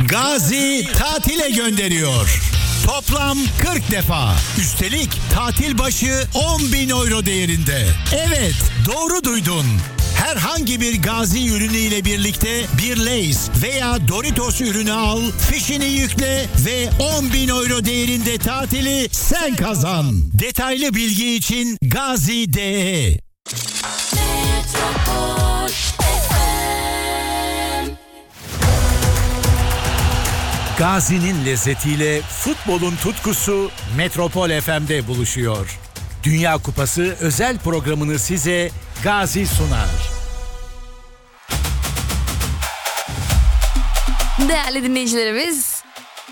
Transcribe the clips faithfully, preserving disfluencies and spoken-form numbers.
Gazi tatile gönderiyor. Toplam kırk defa. Üstelik tatil başı on bin euro değerinde. Evet, doğru duydun. Herhangi bir Gazi ürünü ile birlikte bir Lay's veya Doritos ürünü al, fişini yükle ve on bin euro değerinde tatili sen kazan. Detaylı bilgi için Gazi nokta de. Gazi'nin lezzetiyle futbolun tutkusu Metropol F M'de buluşuyor. Dünya Kupası özel programını size Gazi sunar. Değerli dinleyicilerimiz,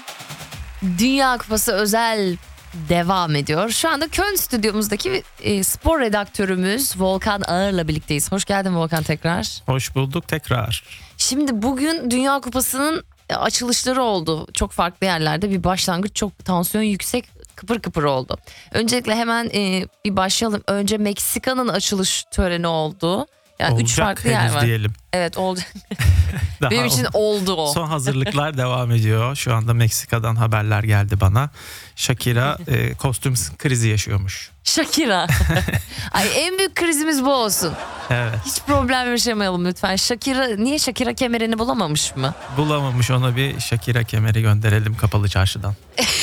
Dünya Kupası özel devam ediyor. Şu anda Köln stüdyomuzdaki e, spor redaktörümüz Volkan Ağır'la birlikteyiz. Hoş geldin Volkan tekrar. Hoş bulduk tekrar. Şimdi bugün Dünya Kupası'nın açılışları oldu. Çok farklı yerlerde bir başlangıç, çok tansiyon yüksek, kıpır kıpır oldu. Öncelikle hemen e, bir başlayalım. Önce Meksika'nın açılış töreni oldu. Yani olacak, üç farklı yer var. Diyelim. Evet, olacak. Benim için oldu o. Son hazırlıklar devam ediyor. Şu anda Meksika'dan haberler geldi bana. Shakira e, kostüm krizi yaşıyormuş. Shakira. Ay, en büyük krizimiz bu olsun. Evet. Hiç problem yaşamayalım lütfen. Shakira, niye Shakira kemerini bulamamış mı? Bulamamış, ona bir Shakira kemeri gönderelim kapalı çarşıdan.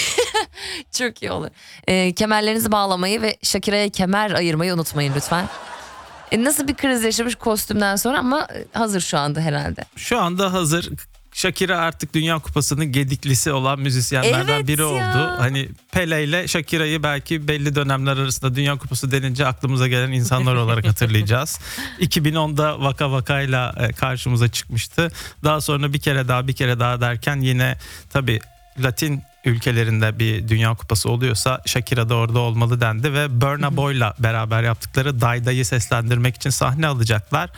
Çok iyi olur. E, kemerlerinizi bağlamayı ve Shakira'ya kemer ayırmayı unutmayın lütfen. E, nasıl bir kriz yaşamış kostümden sonra, ama hazır şu anda herhalde. Şu anda hazır. Shakira artık Dünya Kupası'nın gediklisi olan müzisyenlerden evet biri ya. oldu. Hani Pele ile Shakira'yı belki belli dönemler arasında Dünya Kupası denince aklımıza gelen insanlar olarak hatırlayacağız. iki bin onda Vaka Vaka'yla karşımıza çıkmıştı. Daha sonra bir kere daha bir kere daha derken yine tabii Latin ülkelerinde bir Dünya Kupası oluyorsa Shakira da orada olmalı dendi ve Burna Boy'la beraber yaptıkları Daida'yı seslendirmek için sahne alacaklar.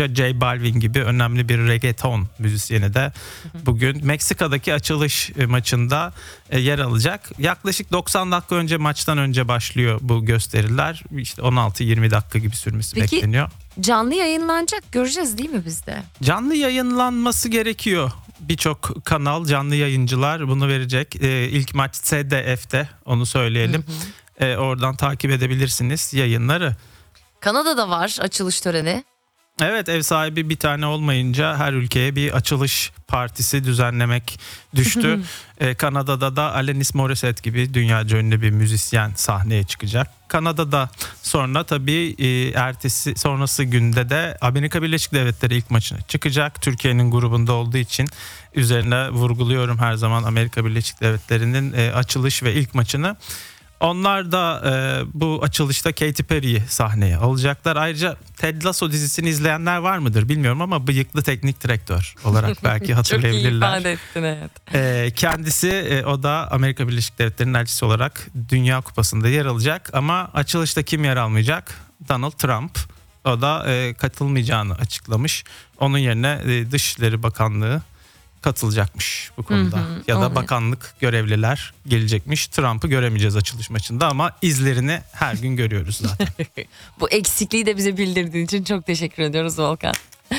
J Balvin gibi önemli bir reggaeton müzisyeni de bugün Meksika'daki açılış maçında yer alacak. Yaklaşık doksan dakika önce, maçtan önce başlıyor bu gösteriler. İşte on altı yirmi dakika gibi sürmesi Peki, bekleniyor. Canlı yayınlanacak, göreceğiz değil mi biz de? Canlı yayınlanması gerekiyor. Birçok kanal, canlı yayıncılar bunu verecek. Ee, ilk maç S D F'te, onu söyleyelim. Hı hı. Ee, oradan takip edebilirsiniz yayınları. Kanada'da var açılış töreni. Evet, ev sahibi bir tane olmayınca her ülkeye bir açılış partisi düzenlemek düştü. ee, Kanada'da da Alanis Morissette gibi dünyaca ünlü bir müzisyen sahneye çıkacak. Kanada'da sonra tabii e, ertesi sonrası günde de Amerika Birleşik Devletleri ilk maçına çıkacak. Türkiye'nin grubunda olduğu için üzerine vurguluyorum her zaman Amerika Birleşik Devletleri'nin e, açılış ve ilk maçını. Onlar da e, bu açılışta Katy Perry'yi sahneye alacaklar. Ayrıca Ted Lasso dizisini izleyenler var mıdır bilmiyorum ama bıyıklı teknik direktör olarak belki hatırlayabilirler. Çok iyi ifade ettin, evet. E, kendisi e, o da Amerika Birleşik Devletleri'nin elçisi olarak Dünya Kupası'nda yer alacak. Ama açılışta kim yer almayacak? Donald Trump. O da e, katılmayacağını açıklamış. Onun yerine e, Dışişleri Bakanlığı katılacakmış bu konuda. Hı hı, ya da evet. Bakanlık görevliler gelecekmiş. Trump'ı göremeyeceğiz açılış maçında ama izlerini her gün görüyoruz zaten. Bu eksikliği de bize bildirdiğin için çok teşekkür ediyoruz Volkan.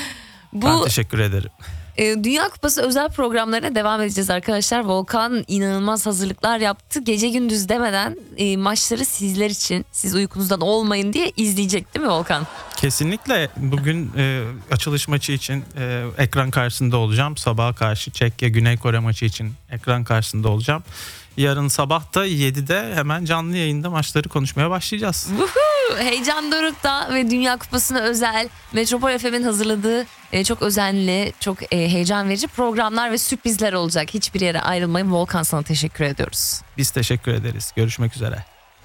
Bu, ben teşekkür ederim. E, Dünya Kupası özel programlarına devam edeceğiz arkadaşlar. Volkan inanılmaz hazırlıklar yaptı. Gece gündüz demeden e, maçları sizler için, siz uykunuzdan olmayın diye izleyecek değil mi Volkan? Kesinlikle. Bugün e, açılış maçı için e, ekran karşısında olacağım. Sabaha karşı Çekya Güney Kore maçı için ekran karşısında olacağım. Yarın sabah da yedide hemen canlı yayında maçları konuşmaya başlayacağız. Woohoo! Heyecan dorukta ve Dünya Kupası'na özel Metropol F M'in hazırladığı e, çok özenli, çok e, heyecan verici programlar ve sürprizler olacak. Hiçbir yere ayrılmayın. Volkan, sana teşekkür ediyoruz. Biz teşekkür ederiz. Görüşmek üzere.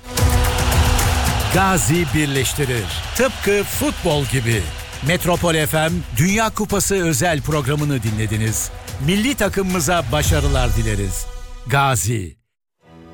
Gazi birleştirir. Tıpkı futbol gibi. Metropol F M Dünya Kupası özel programını dinlediniz. Milli takımımıza başarılar dileriz. Gazi.